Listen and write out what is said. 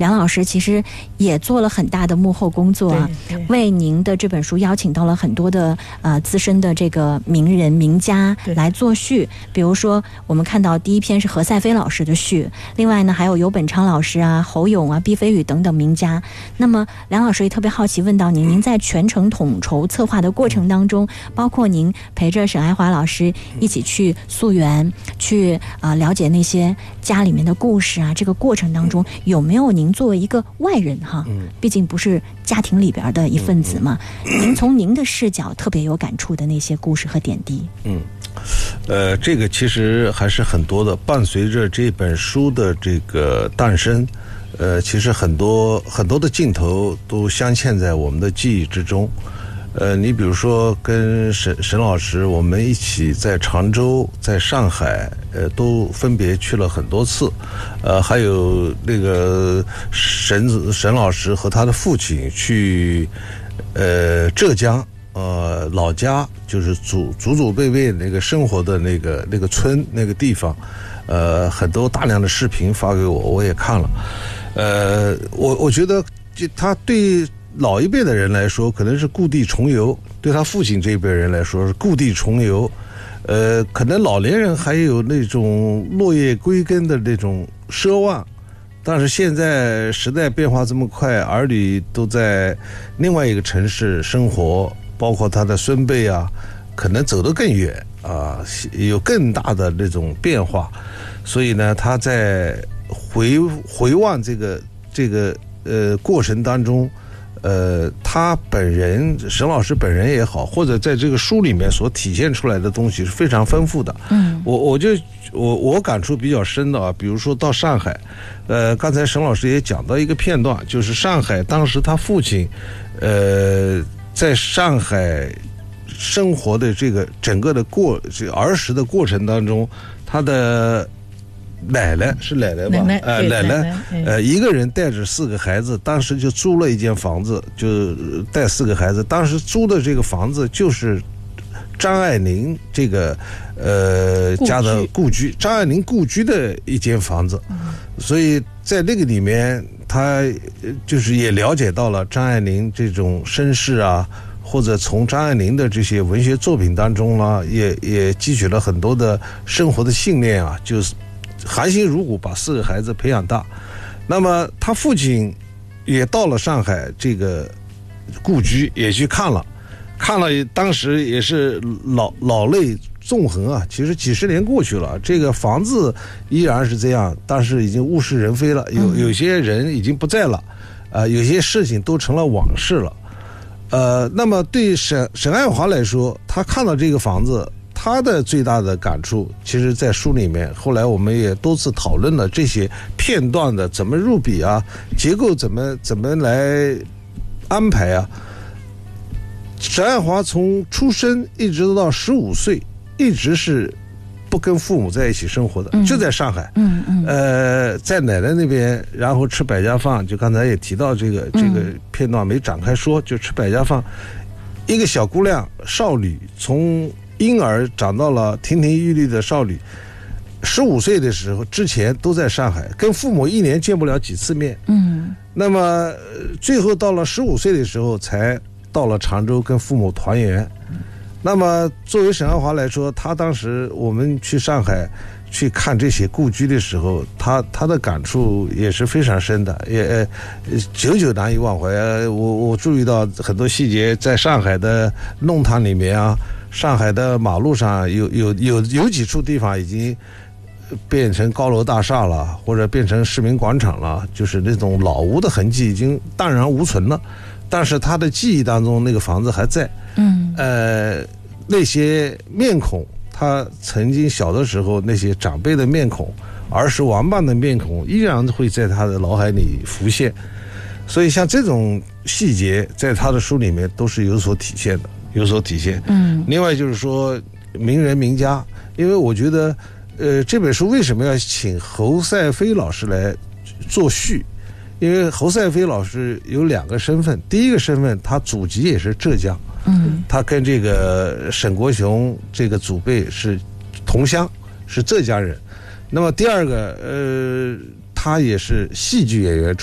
梁老师其实也做了很大的幕后工作啊，为您的这本书邀请到了很多的资深的这个名人名家来作序。比如说我们看到第一篇是何赛飞老师的序，另外呢还有游本昌老师啊、侯勇啊、毕飞宇等等名家。那么梁老师也特别好奇问到您在全程统筹策划的过程当中，包括您陪着沈爱华老师一起去溯源，去了解那些家里面的故事啊，这个过程当中有没有您作为一个外人哈，毕竟不是家庭里边的一份子嘛，您从您的视角特别有感触的那些故事和点滴？ 这个其实还是很多的，伴随着这本书的这个诞生，其实很多的镜头都镶嵌在我们的记忆之中。你比如说跟沈老师，我们一起在常州、在上海，都分别去了很多次。还有那个沈老师和他的父亲去浙江。老家就是祖辈辈那个生活的那个村那个地方，很多大量的视频发给我，我也看了。我觉得他对老一辈的人来说可能是故地重游，对他父亲这一辈人来说是故地重游。可能老年人还有那种落叶归根的那种奢望。但是现在时代变化这么快，儿女都在另外一个城市生活，包括他的孙辈啊，可能走得更远啊，有更大的那种变化。所以呢，他在回望这个过程当中，他本人沈老师本人也好，或者在这个书里面所体现出来的东西是非常丰富的。我感触比较深的啊，比如说到上海，刚才沈老师也讲到一个片段，就是上海当时他父亲，在上海生活的这个整个的这儿时的过程当中，他的奶奶是奶奶吧？奶奶一个人带着4个孩子，当时就租了一间房子，就带4个孩子。当时租的这个房子就是张爱玲这个家的故居，张爱玲故居的一间房子。所以在那个里面，他就是也了解到了张爱玲这种身世啊，或者从张爱玲的这些文学作品当中呢，也汲取了很多的生活的信念啊，就是含辛茹苦把4个孩子培养大。那么他父亲也到了上海这个故居，也去看了，当时也是老泪纵横啊。其实几十年过去了，这个房子依然是这样，但是已经物是人非了，有些人已经不在了，有些事情都成了往事了。那么对沈爱华来说，他看到这个房子，他的最大的感触，其实在书里面，后来我们也多次讨论了这些片段的怎么入笔啊，结构怎么来安排啊。沈爱华从出生一直到15岁，一直是不跟父母在一起生活的，就在上海。在奶奶那边，然后吃百家饭，就刚才也提到这个片段没展开说，就吃百家饭。一个小姑娘少女，从婴儿长到了亭亭玉立的少女，15岁的时候之前都在上海，跟父母1年见不了几次面。那么最后到了15岁的时候才到了常州跟父母团圆。那么作为沈爱华来说，他当时我们去上海去看这些故居的时候，他的感触也是非常深的，也久久难以忘怀。我注意到很多细节，在上海的弄堂里面啊，上海的马路上有几处地方已经变成高楼大厦了，或者变成市民广场了，就是那种老屋的痕迹已经荡然无存了。但是他的记忆当中那个房子还在。那些面孔，他曾经小的时候那些长辈的面孔，儿时玩伴的面孔，依然会在他的脑海里浮现。所以像这种细节在他的书里面都是有所体现。另外就是说名人名家，因为我觉得这本书为什么要请侯赛飞老师来作序，因为侯赛飞老师有2个身份。第一个身份，他祖籍也是浙江，他跟这个沈国雄这个祖辈是同乡，是浙江人。那么第二个，他也是戏剧演员。